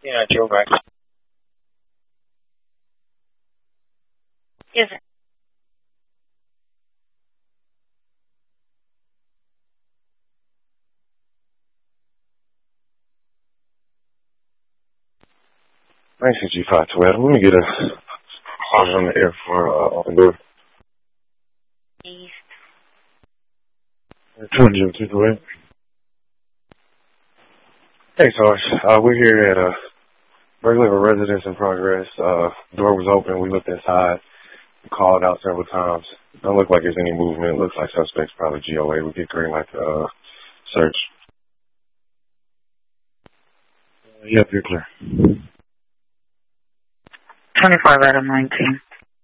Yeah, Joe back. Yes, sir. Thanks, G512. Let me get a closet on the air for open door. East. 202, Hey, Sarge. We're here at regular residence in progress. Door was open. We looked inside. We called out several times. Don't look like there's any movement. Looks like suspects probably GOA. We get green light to search. Yep, you're clear. 25 out of 19.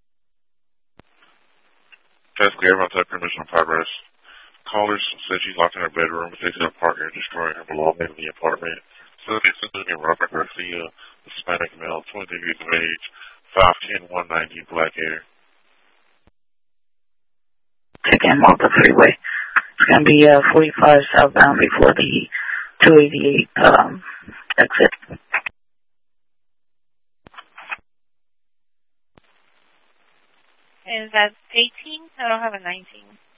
That's clear. Everyone's had permission on progress. Callers said she's locked in her bedroom, taking her partner, destroying her belongings in the apartment. Subject is Robert Garcia, Hispanic male, 23 years of age, 5'10", 190, black hair. Taking him off the freeway. It's going to be 45 southbound before the 288 exit. Is that 18? I don't have a 19.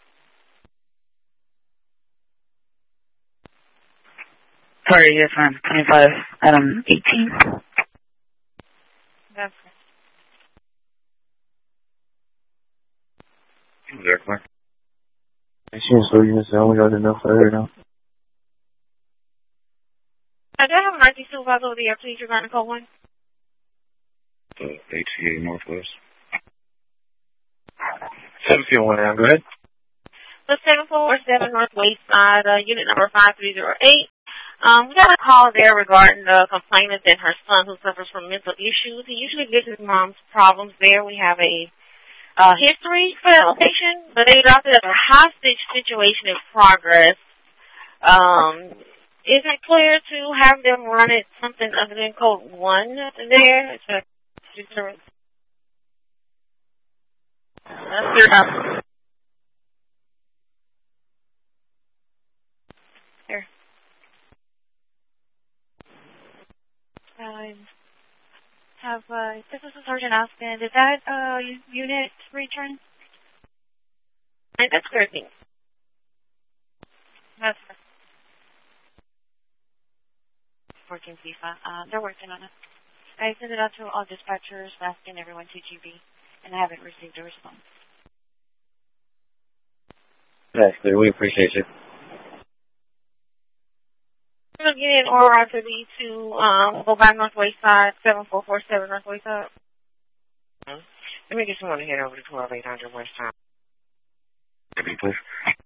Sorry, yes, ma'am. 25 Adam 18. That's Exactly. She was 3 minutes down. We got enough for her now. I do have an RT supervisor over the air, please. You're going to call one. HCA Northwest. 701 now. Go ahead. The 747 Northwest Side, unit number 5308. We got a call there regarding the complainant and her son who suffers from mental issues. He usually gives his mom's problems there. We have a history for that location, but they dropped it as a hostage situation in progress. Is it clear to have them run it something other than code 1 there? It's a Here. This is Sergeant Austin. Is that unit return? That's clear, thanks. That's working, FIFA. They're working on it. I sent it out to all dispatchers, asking everyone TGB, and I haven't received a response. That's clear. We appreciate you. We'll get an order out to be to go by Northwest Side, 7447 Northwest Side. Let me get someone to head over to 12800 West Side. Please.